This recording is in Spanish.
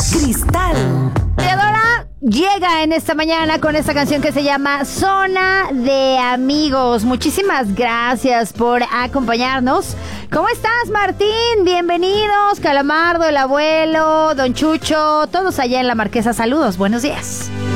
Cristal. Teodora llega en esta mañana con esta canción que se llama Zona de Amigos. Muchísimas gracias por acompañarnos. ¿Cómo estás, Martín? Bienvenidos, Calamardo, el abuelo, Don Chucho, todos allá en La Marquesa. Saludos, buenos días.